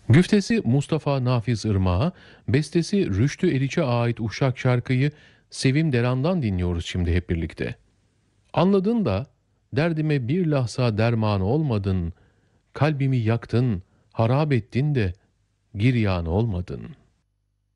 Güftesi Mustafa Nafiz Irmak'a, bestesi Rüştü Eriç'e ait Uşak şarkıyı Sevim Deran'dan dinliyoruz şimdi hep birlikte. Anladın da derdime bir lahza derman olmadın, kalbimi yaktın, harap ettin de giryan olmadın.''